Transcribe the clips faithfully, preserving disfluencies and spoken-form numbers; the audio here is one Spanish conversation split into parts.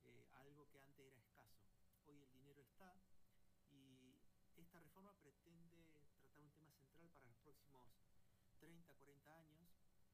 eh, algo que antes era escaso. Hoy el dinero está y esta reforma pretende tratar un tema central para los próximos treinta, cuarenta años,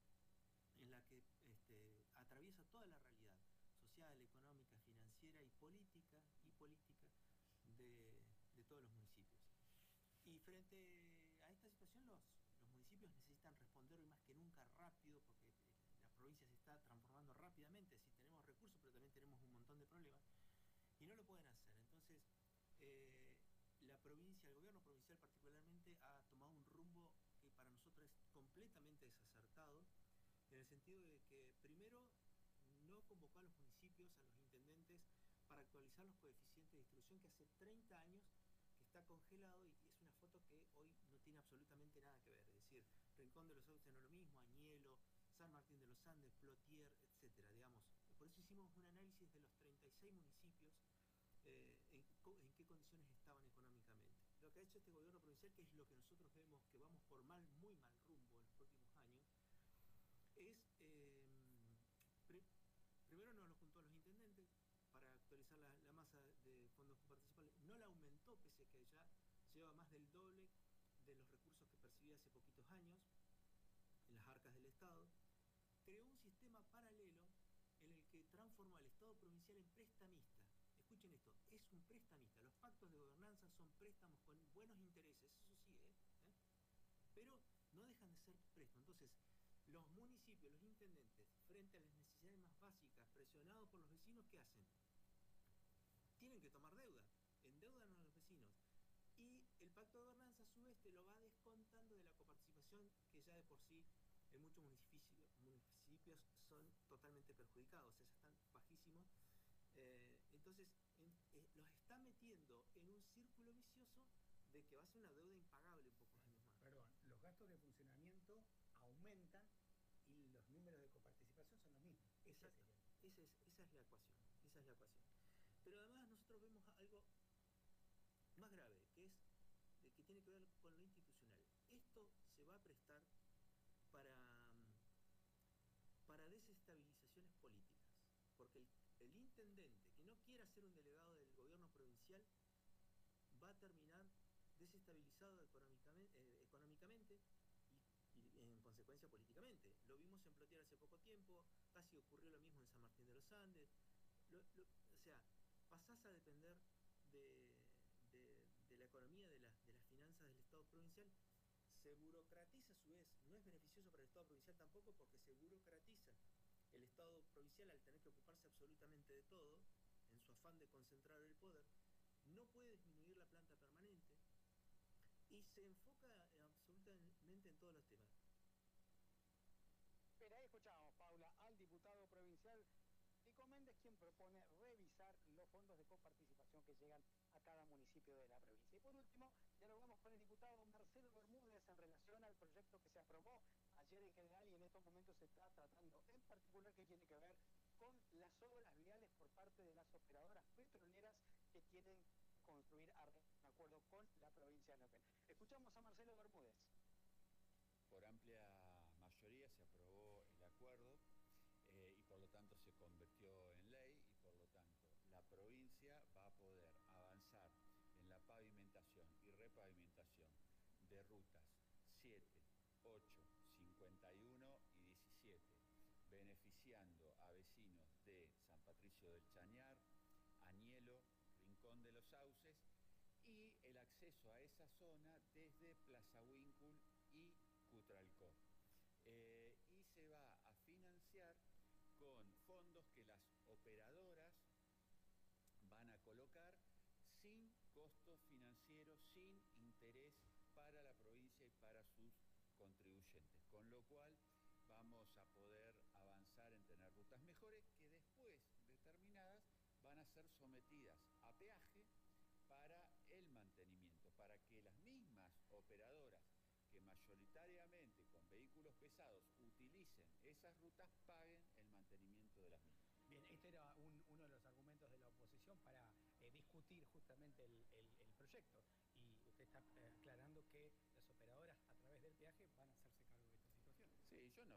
en la que este, atraviesa toda la realidad social, económica, financiera y política y política de, de todos los municipios. Y frente a esta situación los, los municipios necesitan responder hoy más que nunca rápido, porque la provincia se está transformando rápidamente. Sí, tenemos recursos, pero también tenemos un montón de problemas y no lo pueden hacer. Entonces, eh, la provincia, el gobierno provincial particularmente, ha tomado un rumbo que para nosotros es completamente desacertado, en el sentido de que primero no convocó a los municipios, a los intendentes, para actualizar los coeficientes de distribución que hace treinta años que está congelado, y es una foto que hoy no tiene absolutamente nada que ver. Es decir, Rincón de los Sauces no es lo mismo, Añelo, San Martín de los Andes, Plotier, etcétera. Digamos. Por eso hicimos un análisis de los treinta y seis municipios, eh, en, en qué condiciones estaban económicamente. Lo que ha hecho este gobierno provincial, que es lo que nosotros vemos que vamos por mal, muy mal rumbo en los próximos años, es, eh, pri primero nos lo juntó a los intendentes para actualizar la, la masa de fondos coparticipables, no la aumentó, pese a que ya lleva más del doble de los recursos que percibía hace poquitos años en las arcas del Estado. Creó un sistema paralelo en el que transformó al Estado provincial en prestamista. Escuchen esto, es un prestamista. Los pactos de gobernanza son préstamos con buenos intereses, eso sí, ¿eh? ¿Eh? Pero no dejan de ser préstamos. Entonces, los municipios, los intendentes, frente a las necesidades más básicas, presionados por los vecinos, ¿qué hacen? Tienen que tomar deuda, endeudan a los vecinos. Y el pacto de gobernanza, a su vez, te lo va descontando de la coparticipación, que ya de por sí en muchos municipios, municipios son totalmente perjudicados, o sea, están bajísimos. Eh, entonces, en, eh, los está metiendo en un círculo vicioso de que va a ser una deuda impagable en pocos años más. Perdón, los gastos de funcionamiento aumentan y los números de coparticipación son los mismos. Exacto. Esa es, esa es la ecuación, esa es la ecuación. Pero además nosotros vemos algo más grave, que es de que tiene que ver con lo institucional. Esto se va a prestar para, para desestabilizaciones políticas, porque el, el intendente que no quiera ser un delegado del gobierno provincial va a terminar desestabilizado económicamente, eh, económicamente y, y en consecuencia políticamente. Lo vimos en Plotier hace poco tiempo, casi ocurrió lo mismo en San Martín de los Andes. Lo, lo, o sea, pasás a depender de, de, de la economía, de, la, de las finanzas del Estado provincial. Se burocratiza a su vez, no es beneficioso para el Estado provincial tampoco, porque se burocratiza el Estado provincial al tener que ocuparse absolutamente de todo, en su afán de concentrar el poder. No puede disminuir la planta permanente y se enfoca absolutamente en todos los temas. Pero ahí escuchamos, Paula, al diputado provincial Nico Méndez, quien propone revisar los fondos de coparticipación que llegan a cada municipio de la provincia. Y por último, dialogamos con el diputado Marcelo Bermúdez en relación al proyecto que se aprobó ayer en general y en estos momentos se está tratando, en particular, que tiene que ver con las obras viales por parte de las operadoras petroleras que tienen que construir de acuerdo con la provincia de Neuquén. Escuchamos a Marcelo Bermúdez. Por amplia mayoría se aprobó el acuerdo eh, y por lo tanto se convirtió en ley, y por lo tanto la provincia va a poder avanzar en la pavimentación y repavimentación de rutas siete, ocho, cincuenta y uno y diecisiete, beneficiando a vecinos de San Patricio del Chañar, Añelo, Rincón de los Sauces, y el acceso a esa zona desde Plaza Huíncul y Cutralcó. Eh, y se va a financiar con fondos que las operadoras van a colocar sin costo financiero, sin interés para la provincia y para sus contribuyentes, con lo cual vamos a poder avanzar en tener rutas mejores que después, determinadas, van a ser sometidas a peaje para el mantenimiento, para que las mismas operadoras que mayoritariamente con vehículos pesados utilicen esas rutas paguen el mantenimiento de las mismas. Bien, este era un, uno de los argumentos de la oposición para eh, discutir justamente el, el, el proyecto, y usted está eh, aclarando que las operadoras a través del peaje van a hacerse cargo de esta situación. Sí, yo no